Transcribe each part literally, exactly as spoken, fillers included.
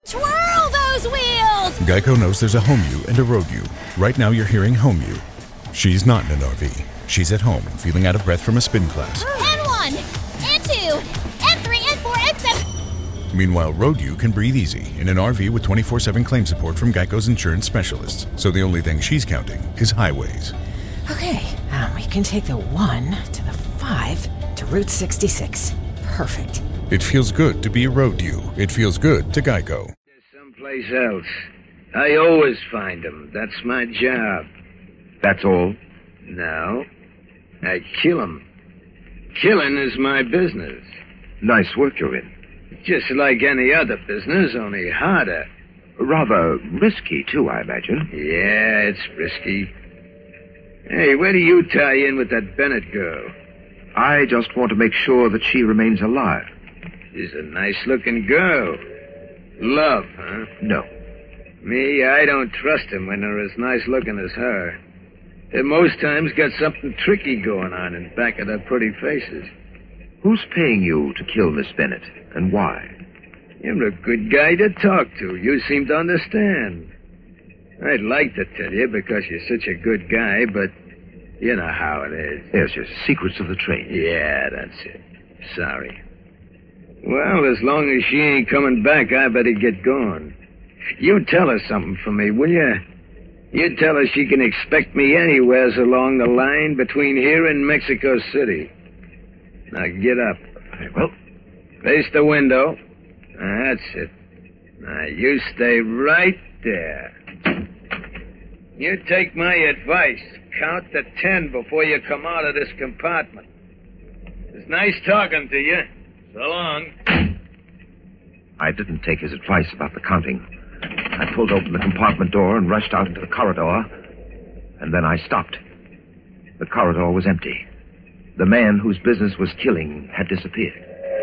Twirl those wheels! Geico knows there's a home you and a road you. Right now you're hearing home you. She's not in an R V. She's at home, feeling out of breath from a spin class. N one, N two, N three, N four, N seven. Meanwhile, road you can breathe easy in an R V with twenty-four seven claim support from Geico's insurance specialists. So the only thing she's counting is highways. Okay, um, we can take the one to the five to Route sixty-six. Perfect. It feels good to be a road you. It feels good to Geico. Someplace else. I always find them. That's my job. That's all? No. I kill them. Killing is my business. Nice work you're in. Just like any other business, only harder. Rather risky, too, I imagine. Yeah, it's risky. Hey, where do you tie in with that Bennett girl? I just want to make sure that she remains alive. She's a nice-looking girl. Love, huh? No. Me, I don't trust him when they're as nice-looking as her. They most times got something tricky going on in back of their pretty faces. Who's paying you to kill Miss Bennett, and why? You're a good guy to talk to. You seem to understand. I'd like to tell you because you're such a good guy, but you know how it is. There's your secrets of the trade. Yeah, that's it. Sorry. Well, as long as she ain't coming back, I better get going. You tell her something for me, will you? You tell her she can expect me anywheres along the line between here and Mexico City. Now get up. Very well. Face the window. That's it. Now you stay right there. You take my advice. Count to ten before you come out of this compartment. It's nice talking to you. So long. I didn't take his advice about the counting. I pulled open the compartment door and rushed out into the corridor. And then I stopped. The corridor was empty. The man whose business was killing had disappeared.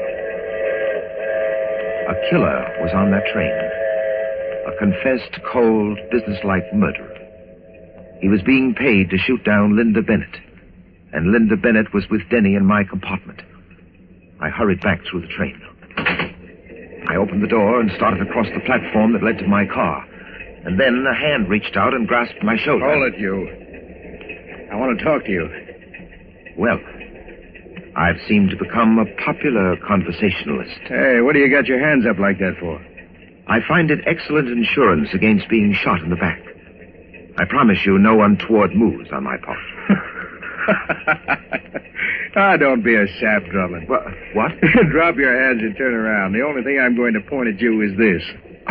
A killer was on that train. A confessed, cold, businesslike murderer. He was being paid to shoot down Linda Bennett. And Linda Bennett was with Denny in my compartment. I hurried back through the train. I opened the door and started across the platform that led to my car. And then a hand reached out and grasped my shoulder. Hold it, you. I want to talk to you. Well, I've seemed to become a popular conversationalist. Hey, what do you got your hands up like that for? I find it excellent insurance against being shot in the back. I promise you no untoward moves on my part. Ah, don't be a sap, Drummond. What? What? Drop your hands and turn around. The only thing I'm going to point at you is this.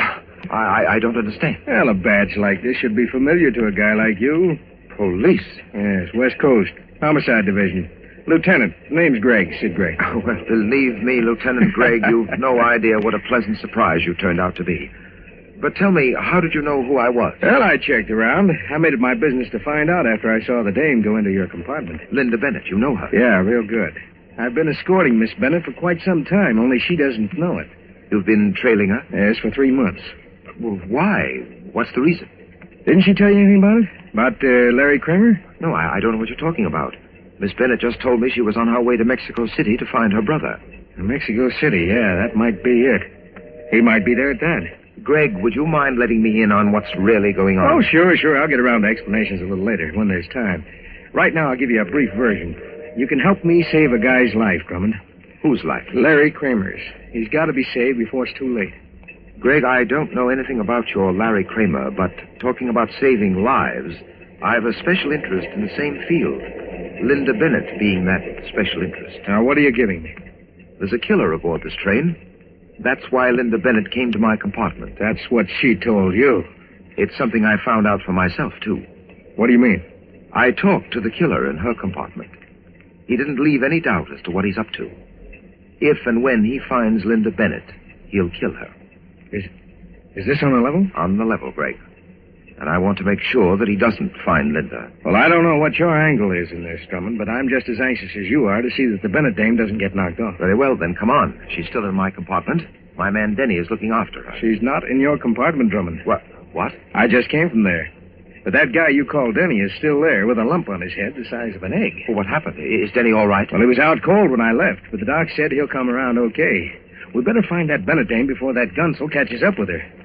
I, I, I don't understand. Well, a badge like this should be familiar to a guy like you. Police? Yes, West Coast. Homicide Division. Lieutenant. Name's Gregg. Sid Gregg. Oh, well, believe me, Lieutenant Gregg, you've no idea what a pleasant surprise you turned out to be. But tell me, how did you know who I was? Well, I checked around. I made it my business to find out after I saw the dame go into your compartment. Linda Bennett, you know her? Yeah, real good. I've been escorting Miss Bennett for quite some time, only she doesn't know it. You've been trailing her? Yes, for three months. Well, why? What's the reason? Didn't she tell you anything about it? About uh, Larry Kramer? No, I, I don't know what you're talking about. Miss Bennett just told me she was on her way to Mexico City to find her brother. Mexico City, yeah, that might be it. He might be there at that. Gregg, would you mind letting me in on what's really going on? Oh, sure, sure. I'll get around to explanations a little later, when there's time. Right now, I'll give you a brief version. You can help me save a guy's life, Drummond. Whose life? Larry Kramer's. He's got to be saved before it's too late. Gregg, I don't know anything about your Larry Kramer, but talking about saving lives, I have a special interest in the same field. Linda Bennett being that special interest. Now, what are you giving me? There's a killer aboard this train. That's why Linda Bennett came to my compartment. That's what she told you. It's something I found out for myself, too. What do you mean? I talked to the killer in her compartment. He didn't leave any doubt as to what he's up to. If and when he finds Linda Bennett, he'll kill her. Is, is this on the level? On the level, Gregg. And I want to make sure that he doesn't find Linda. Well, I don't know what your angle is in this, Drummond, but I'm just as anxious as you are to see that the Bennett dame doesn't get knocked off. Very well, then, come on. She's still in my compartment. My man Denny is looking after her. She's not in your compartment, Drummond. What? What? I just came from there. But that guy you call Denny is still there with a lump on his head the size of an egg. Well, what happened? Is Denny all right? Well, he was out cold when I left, but the doc said he'll come around okay. We better find that Bennett dame before that gunsel catches up with her.